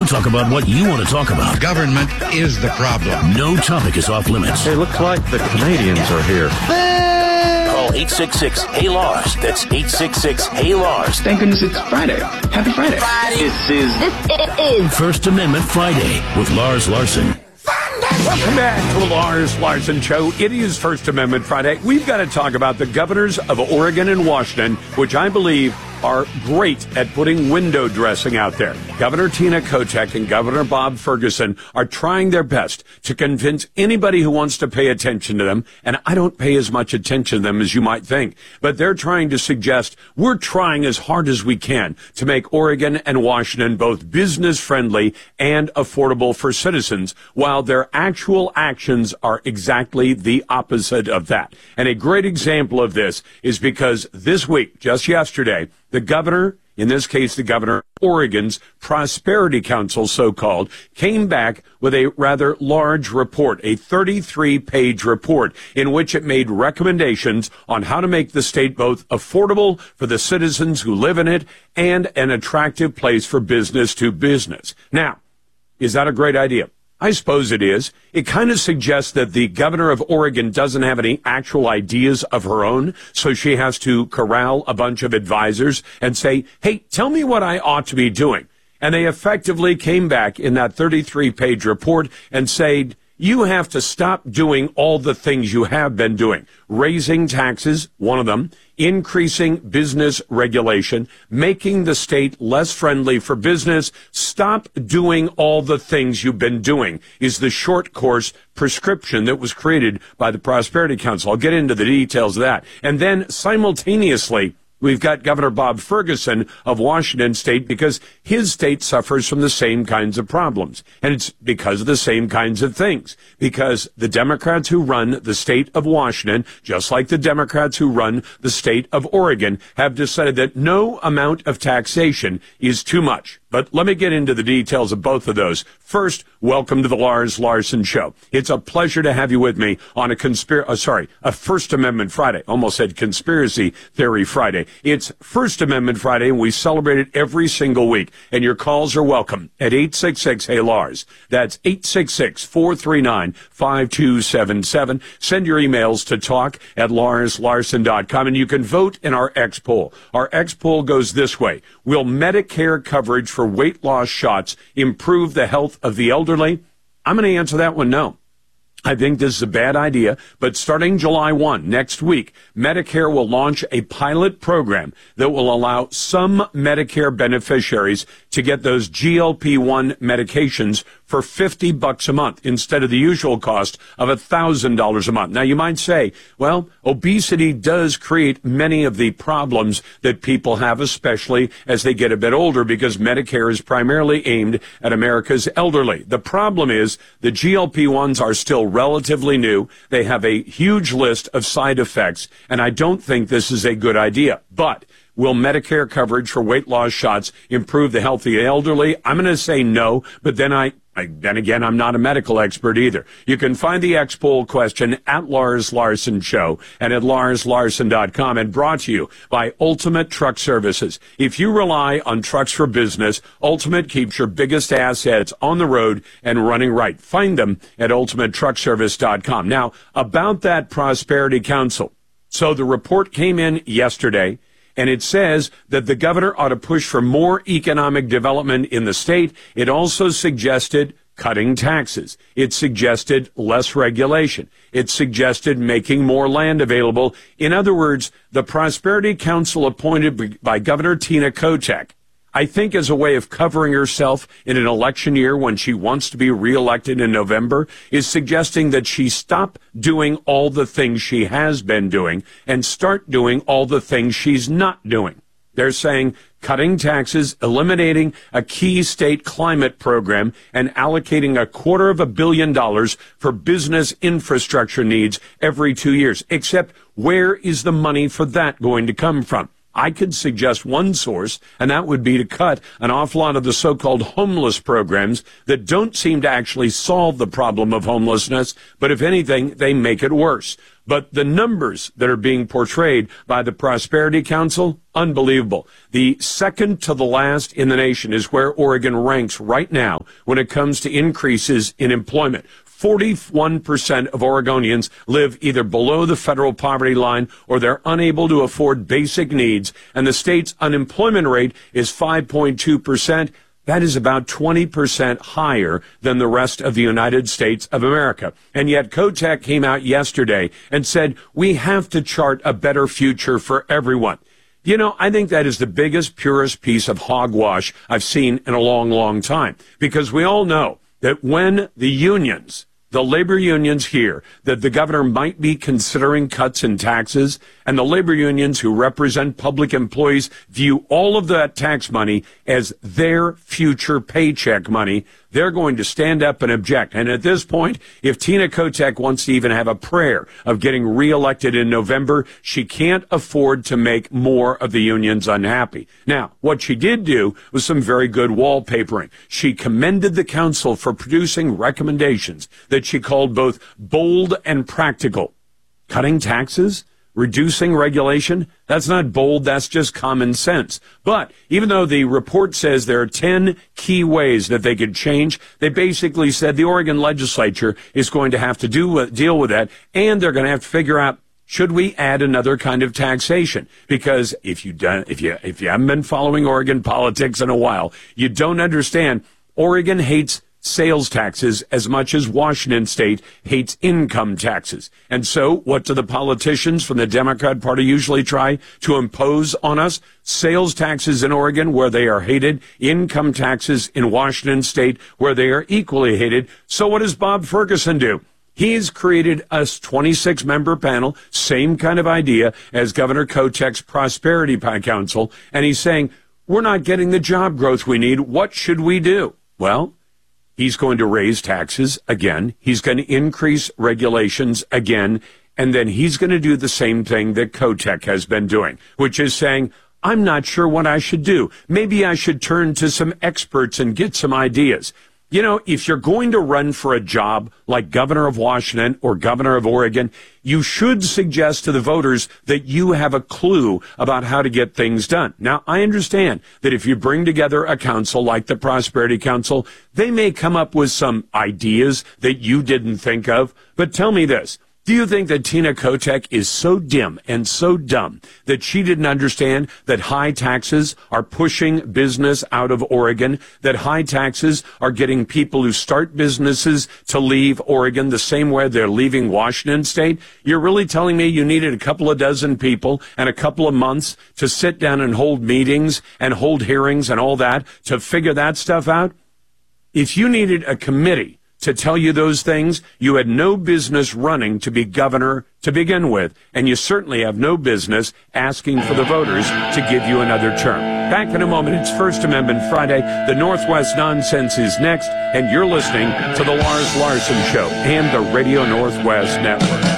talk about what you want to talk about. Government is the problem. No topic is off limits. Hey, looks like the Canadians are here. Call 866-HEY-LARS. That's 866-HEY-LARS. Thank goodness it's Friday. Happy Friday. This is First Amendment Friday with Lars Larson. Welcome back to the Lars Larson Show. It is First Amendment Friday. We've got to talk about the governors of Oregon and Washington, which I believe are great at putting window dressing out there. Governor Tina Kotek and Governor Bob Ferguson are trying their best to convince anybody who wants to pay attention to them, and I don't pay as much attention to them as you might think, but they're trying to suggest we're trying as hard as we can to make Oregon and Washington both business-friendly and affordable for citizens, while their actual actions are exactly the opposite of that. And a great example of this is because this week, just yesterday, the governor, in this case the governor of Oregon's Prosperity Council, so-called, came back with a rather large report, a 33-page report, in which it made recommendations on how to make the state both affordable for the citizens who live in it and an attractive place for business to business. Now, is that a great idea? I suppose it is. It kind of suggests that the governor of Oregon doesn't have any actual ideas of her own, so she has to corral a bunch of advisors and say, hey, tell me what I ought to be doing. And they effectively came back in that 33-page report and said, you have to stop doing all the things you have been doing. Raising taxes, one of them, increasing business regulation, making the state less friendly for business. Stop doing all the things you've been doing is the short course prescription that was created by the Prosperity Council. I'll get into the details of that. And then simultaneously, we've got Governor Bob Ferguson of Washington State, because his state suffers from the same kinds of problems. And it's because of the same kinds of things. Because the Democrats who run the state of Washington, just like the Democrats who run the state of Oregon, have decided that no amount of taxation is too much. But let me get into the details of both of those. First, welcome to the Lars Larson Show. It's a pleasure to have you with me on a First Amendment Friday. Almost said Conspiracy Theory Friday. It's First Amendment Friday, and we celebrate it every single week. And your calls are welcome at 866-HEY-LARS. That's 866-439-5277. Send your emails to talk@larslarson.com, and you can vote in our X poll. Our X poll goes this way. Will Medicare coverage for weight loss shots improve the health of the elderly? I'm going to answer that one no. I think this is a bad idea, but starting July 1, next week, Medicare will launch a pilot program that will allow some Medicare beneficiaries to get those GLP-1 medications for $50 a month instead of the usual cost of $1,000 a month. Now, you might say, well, obesity does create many of the problems that people have, especially as they get a bit older, because Medicare is primarily aimed at America's elderly. The problem is the GLP-1s are still relatively new. They have a huge list of side effects, and I don't think this is a good idea. But will Medicare coverage for weight loss shots improve the health of the elderly? I'm going to say no, but then again, I'm not a medical expert either. You can find the X poll question at Lars Larson Show and at larslarson.com, and brought to you by Ultimate Truck Services. If you rely on trucks for business, Ultimate keeps your biggest assets on the road and running right. Find them at ultimatetruckservice.com. Now, about that Prosperity Council. So the report came in yesterday, and it says that the governor ought to push for more economic development in the state. It also suggested cutting taxes. It suggested less regulation. It suggested making more land available. In other words, the Prosperity Council appointed by Governor Tina Kotek, I think as a way of covering herself in an election year when she wants to be reelected in November, is suggesting that she stop doing all the things she has been doing and start doing all the things she's not doing. They're saying cutting taxes, eliminating a key state climate program, and allocating $250 million for business infrastructure needs every 2 years. Except where is the money for that going to come from? I could suggest one source, and that would be to cut an awful lot of the so-called homeless programs that don't seem to actually solve the problem of homelessness, but if anything, they make it worse. But the numbers that are being portrayed by the Prosperity Council, unbelievable. The second to the last in the nation is where Oregon ranks right now when it comes to increases in employment. 41% of Oregonians live either below the federal poverty line or they're unable to afford basic needs, and the state's unemployment rate is 5.2%. That is about 20% higher than the rest of the United States of America. And yet Kotek came out yesterday and said, we have to chart a better future for everyone. You know, I think that is the biggest, purest piece of hogwash I've seen in a long, long time, because we all know that when the unions, the labor unions hear that the governor might be considering cuts in taxes, and the labor unions who represent public employees view all of that tax money as their future paycheck money, they're going to stand up and object. And at this point, if Tina Kotek wants to even have a prayer of getting reelected in November, she can't afford to make more of the unions unhappy. Now, what she did do was some very good wallpapering. She commended the council for producing recommendations that she called both bold and practical. Cutting taxes? Reducing regulation? That's not bold, that's just common sense. But even though the report says there are 10 key ways that they could change, they basically said the Oregon legislature is going to have to deal with that, and they're going to have to figure out, should we add another kind of taxation? Because if you haven't been following Oregon politics in a while, you don't understand. Oregon hates sales taxes as much as Washington state hates income taxes. And so what do the politicians from the Democrat Party usually try to impose on us? Sales taxes in Oregon, where they are hated, income taxes in Washington state, where they are equally hated. So what does Bob Ferguson do? He's created a 26-member panel, same kind of idea as Governor Kotek's Prosperity Council, and he's saying, we're not getting the job growth we need. What should we do? Well, he's going to raise taxes again. He's going to increase regulations again. And then he's going to do the same thing that Kotek has been doing, which is saying, I'm not sure what I should do. Maybe I should turn to some experts and get some ideas. You know, if you're going to run for a job like governor of Washington or governor of Oregon, you should suggest to the voters that you have a clue about how to get things done. Now, I understand that if you bring together a council like the Prosperity Council, they may come up with some ideas that you didn't think of. But tell me this. Do you think that Tina Kotek is so dim and so dumb that she didn't understand that high taxes are pushing business out of Oregon, that high taxes are getting people who start businesses to leave Oregon the same way they're leaving Washington state? You're really telling me you needed a couple of dozen people and a couple of months to sit down and hold meetings and hold hearings and all that to figure that stuff out? If you needed a committee to tell you those things, you had no business running to be governor to begin with, and you certainly have no business asking for the voters to give you another term. Back in a moment. It's First Amendment Friday. The Northwest Nonsense is next, and you're listening to The Lars Larson Show and the Radio Northwest Network.